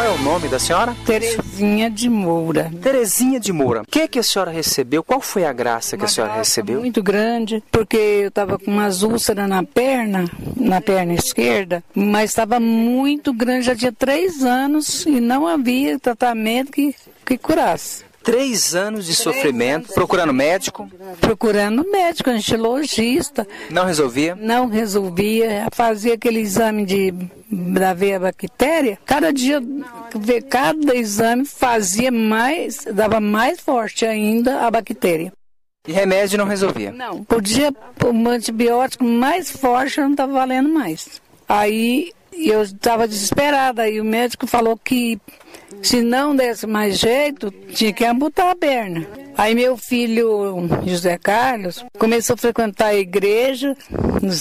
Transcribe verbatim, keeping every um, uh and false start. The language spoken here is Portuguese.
Qual é o nome da senhora? Terezinha de Moura. Terezinha de Moura. O que que a senhora recebeu? Qual foi a graça que Uma a senhora graça recebeu? muito grande, porque eu estava com umas úlceras na perna, na perna esquerda, mas estava muito grande, já tinha três anos e não havia tratamento que, que curasse. Três anos de sofrimento, procurando médico? Procurando médico, angiologista. Não resolvia? Não resolvia. Fazia aquele exame de, da veia bactéria. Cada dia, cada exame fazia mais, dava mais forte ainda a bactéria. E remédio não resolvia? Não. Podia, um antibiótico mais forte não estava valendo mais. Aí eu estava desesperada. Aí o médico falou que se não desse mais jeito, tinha que amputar a perna. Aí meu filho, José Carlos, começou a frequentar a igreja,